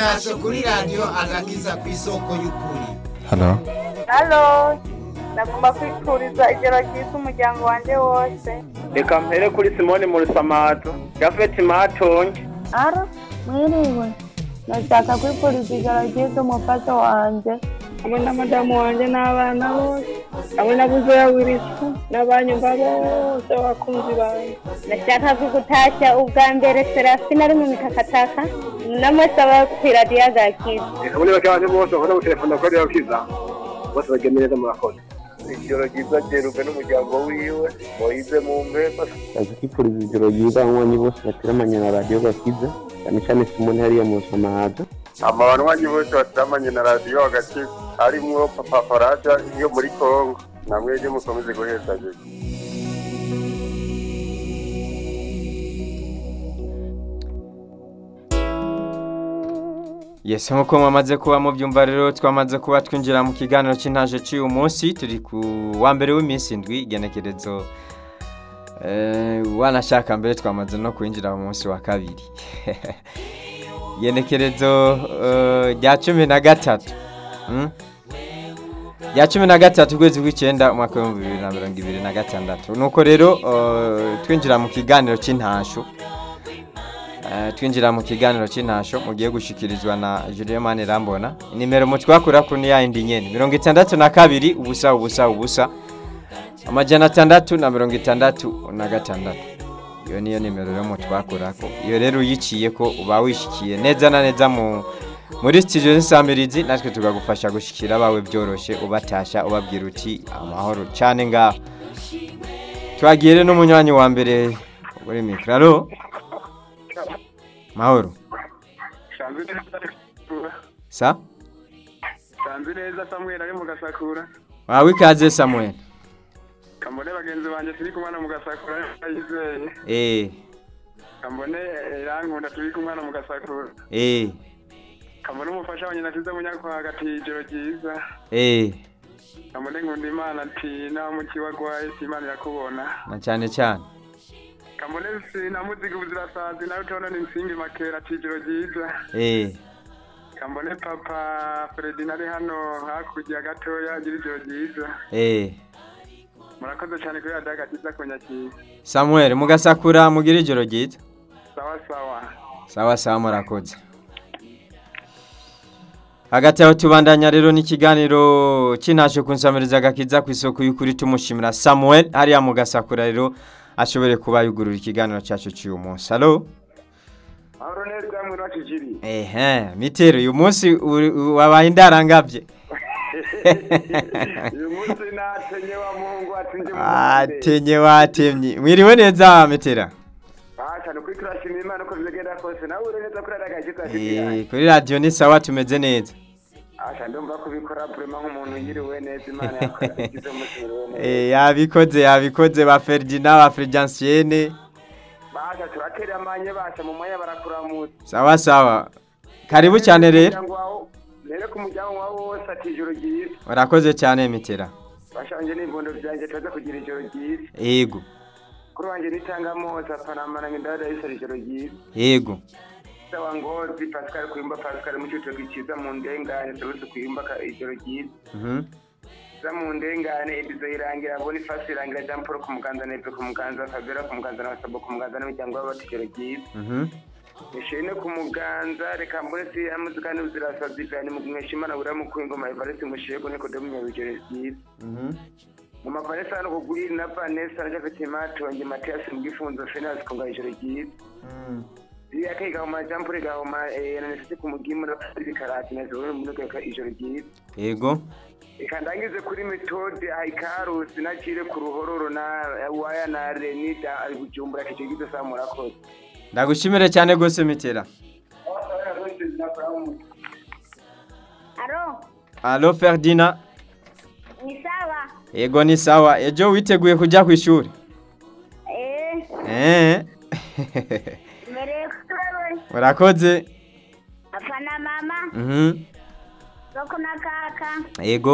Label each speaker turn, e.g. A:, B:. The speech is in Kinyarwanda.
A: intasho kuri radio agakiza ku isoko y'ukuri.
B: Halo, nagomba kwifuriza ijoro ryiza umuryango wanje wose.
C: Reka mpere kuri Simone mu Rusamato, Jafet Matonge.
B: Ara, mwiriwe. Nashaka kwifuriza ijoro ryiza umufasha wanje. Hamwe na madamu wanje n'abana bose. Hamwe na buzoya w'irisu n'abanyumva bose bakunzi bawe.
D: Nashaka kugutashya ubwa mbere Serafina ari mu mikakataka. Namusaba kwiradia gakiza.
C: Reka muri bakabanje bose bakora gutelefona kuri Gakiza. Bose bagemereza murakoze. Ijoro ryiza Jerube n'umuryango wiwe, Moize mu mpema.
E: Azikifuriza ijoro ryiza abanywanyi bose bateramanye na radio Gakiza. Cyane cyane Simone hariya mu Rusamato.
C: Abanywanyi bose bateramanye na radio Gakiza. Harimwo Papa Faraja yo muri Kongo. Namwe je mukomeze guheza je.
F: Yes, nkuko mwamaze kuba mu byumva rero twamaze kuba twinjira mu kiganiro cy'intaje cy'uyu munsi turi ku wa mbere w'iminsi ndwi igenekerezo wanashaka mbere twamaze no kwinjira mu munsi wa kabiri. Igenekerezo rya 13 ya 13 kwezi kw'icenda umwaka wa 2026. Nuko rero twinjira mu kiganiro cy'intasho twinjira mu kiganiro cy'intasho mugiye gushikirizwa na Julien Manirambona. Nimero mutwakura kuri ya indi nyene 62 ubusa ubusa ubusa amajana 666. Iyo niyo nimero rero mutwakurako. Iyo rero uyiciye ko uba wishikiye neza na neza muri studio Nsamirizi, natwe tugagufasha gushikira bawe byoroshe ubatasha ubabwira uti amahoro cyane ngaho. Twagire n'umunywanyi wa mbere muri mikro. Mahoro. Sa?
C: Sanzi neza Samuel ari mu Gasakura.
F: Wikaze Samuel.
C: Kambone bagenzi banje turi kumwana mu Gasakura yizeye. Kambone Rankunda turi kumwana mu Gasakura. Kambone umufasha wanye nasize munyakwa gati ijoro ryiza. Kambone nkunda Imana ati na mu kiwagwaye Imana yakubona.
F: Na cyane cyane.
C: Kambone sinamuzika ubuzirasazi nawe tona n'insingi makera tijoro ryiza. Kambone Papa Fredinari hano hakujya gatoya gira ijoro ryiza. Murakoze cyane kuri adagakiza konyakira.
F: Samuel mugasakura mugira ijoro ryiza.
C: Sawa sawa.
F: Sawa sawa murakoze. Hagati aho tubandanya rero n'ikiganiro cy'intasho kunsamiriza gakiza ku isoko y'ukuri tumushimira Samuel hariya mugasakura rero ashobore kuba yugurura ikiganiro cyacu cy'uyu munsi. Allo?
C: Ahoro neza mwe nakijiri.
F: Mitero uyu munsi wabaye indarangabye.
C: Uyu munsi natenye wa Mungu atinje mu.
F: Atenye watemye. Mwiriwe neza Mitera.
C: Cyane kuri turashimira Imana ko bigenda kose nawe uri neza kuri adagakiza.
F: Kuri radio ni sawa tumeze neza.
C: Ndumva kubikora vraiment nk'umuntu yiriwe neza Imana yakoze umusiro neza.
F: Yabikoze ba Ferdinand ba Frediancienne.
C: Baje turatera amanye basha mu moya barakuramutse.
F: Sawa sawa. Karibu cyane rero.
C: Rero ku muryango wawe wose atijoro ryiza.
F: Urakoze cyane Mitera.
C: Bashanje n'imbondo byanje tuza kugira ijoro ryiza.
F: Yego.
C: Kuri wanje nitangamo zapanamana ngindada y'isari ijoro ryiza.
F: Yego.
C: Sawa ngozi Pascal kuimba Pascal mu cyo gikiza mu ndengane turuze kuimba ka ijoro ryiza. Za mu ndengane ibizo irangira Boniface irangira Jean Paul ku muganza neve ku muganza Fabera ku muganza na Sabo ku muganza n'umuryango w'abatigero ryiza. Nishine ku muganza reka mbone si amuzika n'uzirasazi cyane mu mweshimana bura mu kwingoma Evariste Mushego niko demye bijoro ryiza. Mu mavanesa no kugurira na Vanessa na Fatima tonge Matias mu gifunzo Finance ku ngajoro ryiza. Iya kaiga mu Jean-Paul gahoma nanese ku mugimu no bikarati nazo mu ndoka ijoro ryiza.
F: Yego.
C: Ikandangize kuri metode Aikarusi nakire ku ruhororo na waya na Renida ari bujumbura kigize samura kose.
F: Ndagushimire cyane gose Mitera. Allo Ferdinand.
D: Ni sawa.
F: Yego ni sawa. Ejo witeguye kujya ku ishuri? Urakoze.
D: Afana mama.
F: Soko na kaka. Yego.